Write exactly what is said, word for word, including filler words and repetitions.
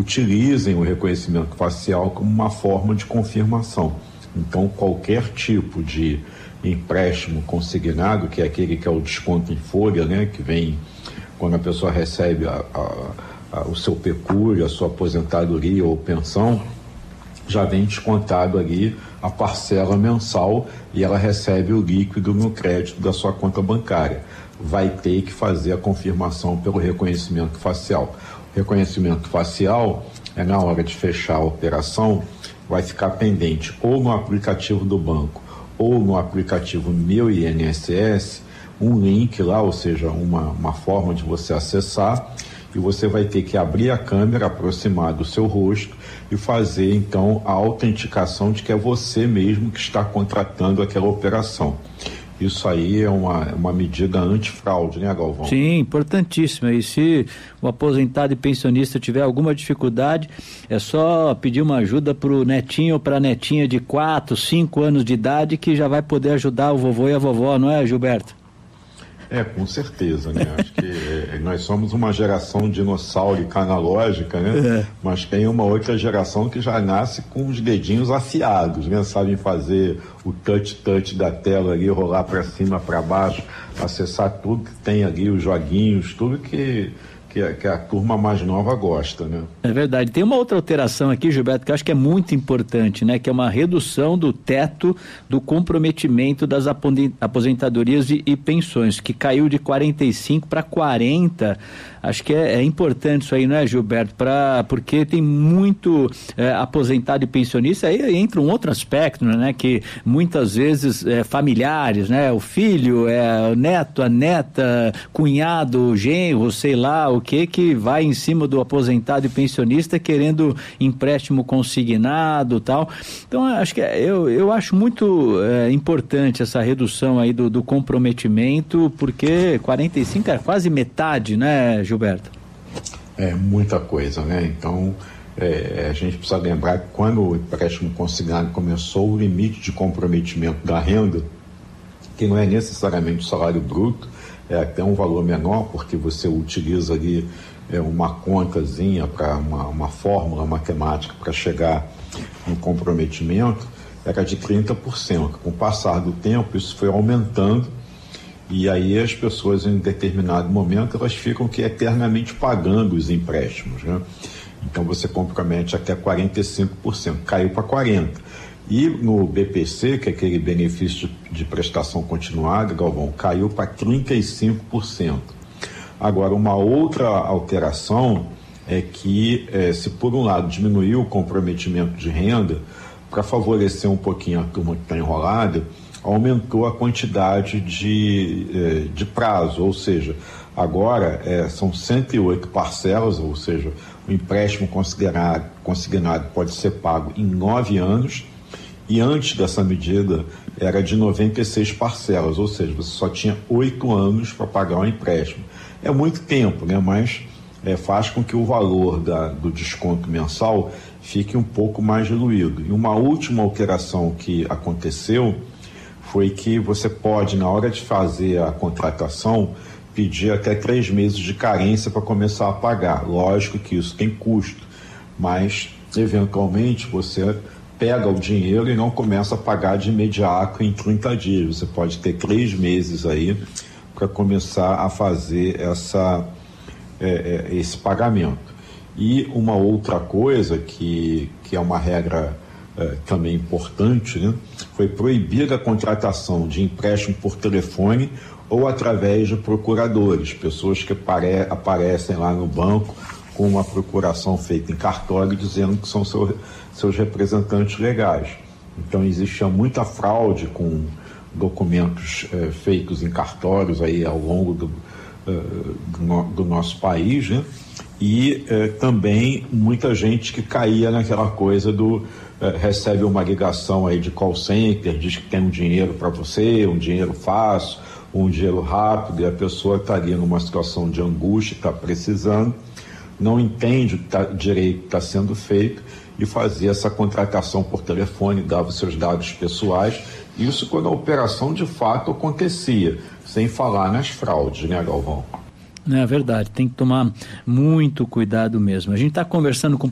utilizem o reconhecimento facial como uma forma de confirmação. Então, qualquer tipo de empréstimo consignado, que é aquele que é o desconto em folha, né, que vem quando a pessoa recebe a, a, a, o seu pecúlio, a sua aposentadoria ou pensão, já vem descontado ali a parcela mensal e ela recebe o líquido no crédito da sua conta bancária. Vai ter que fazer a confirmação pelo reconhecimento facial. O reconhecimento facial é na hora de fechar a operação, vai ficar pendente ou no aplicativo do banco ou no aplicativo Meu I N S S, um link lá, ou seja, uma, uma forma de você acessar, e você vai ter que abrir a câmera, aproximar do seu rosto e fazer então a autenticação de que é você mesmo que está contratando aquela operação. Isso aí é uma, uma medida antifraude, né, Galvão? Sim, importantíssima. E se o aposentado e pensionista tiver alguma dificuldade, é só pedir uma ajuda para o netinho ou para a netinha de quatro, cinco anos de idade, que já vai poder ajudar o vovô e a vovó, não é, Gilberto? É, com certeza, né? Acho que é, nós somos uma geração dinossaurica analógica, né? É. Mas tem uma outra geração que já nasce com os dedinhos afiados, né? Sabem fazer o touch-touch da tela ali, rolar para cima, para baixo, acessar tudo que tem ali, os joguinhos, tudo que... Que a, que a turma mais nova gosta, né? É verdade. Tem uma outra alteração aqui, Gilberto, que eu acho que é muito importante, né? Que é uma redução do teto do comprometimento das aposentadorias e, e pensões, que caiu de quarenta e cinco para quarenta. Acho que é, é importante isso aí, não é, Gilberto? Pra, porque tem muito é, aposentado e pensionista, aí entra um outro aspecto, né? Que muitas vezes é, familiares, né? O filho, é, o neto, a neta, cunhado, genro, sei lá, o que que vai em cima do aposentado e pensionista querendo empréstimo consignado e tal. Então, acho que eu, eu acho muito é, importante essa redução aí do, do comprometimento, porque quarenta e cinco é quase metade, né, Gilberto? É muita coisa, né? Então, é, a gente precisa lembrar que quando o empréstimo consignado começou, o limite de comprometimento da renda, que não é necessariamente o salário bruto, é até um valor menor, porque você utiliza ali é, uma contazinha, para uma, uma fórmula matemática para chegar no comprometimento, era de trinta por cento. Com o passar do tempo, isso foi aumentando, e aí as pessoas, em determinado momento, elas ficam que eternamente pagando os empréstimos, né? Então você compromete até quarenta e cinco por cento, caiu para quarenta por cento. E no B P C, que é aquele benefício de, de prestação continuada, Galvão, caiu para trinta e cinco por cento. Agora, uma outra alteração é que, eh, se por um lado diminuiu o comprometimento de renda, para favorecer um pouquinho a turma que está enrolada, aumentou a quantidade de, eh, de prazo, ou seja, agora eh, são cento e oito parcelas, ou seja, o empréstimo considerado, consignado pode ser pago em nove anos, e antes dessa medida era de noventa e seis parcelas, ou seja, você só tinha oito anos para pagar o empréstimo. É muito tempo, né? Mas é, faz com que o valor da, do desconto mensal fique um pouco mais diluído. E uma última alteração que aconteceu foi que você pode, na hora de fazer a contratação, pedir até três meses de carência para começar a pagar. Lógico que isso tem custo, mas eventualmente você pega o dinheiro e não começa a pagar de imediato em trinta dias. Você pode ter três meses aí para começar a fazer essa, é, é, esse pagamento. E uma outra coisa que, que é uma regra é, também importante, né, foi proibir a contratação de empréstimo por telefone ou através de procuradores, pessoas que apare, aparecem lá no banco com uma procuração feita em cartório dizendo que são seu, seus representantes legais. Então existia muita fraude com documentos eh, feitos em cartórios aí ao longo do, eh, do, no, do nosso país, né? E eh, também muita gente que caía naquela coisa do eh, recebe uma ligação aí de call center, diz que tem um dinheiro para você, um dinheiro fácil, um dinheiro rápido, e a pessoa está ali numa situação de angústia, está precisando, não entende o que tá, direito que está sendo feito e fazia essa contratação por telefone, dava seus dados pessoais, isso quando a operação de fato acontecia, sem falar nas fraudes, né, Galvão? É verdade, tem que tomar muito cuidado mesmo. A gente está conversando com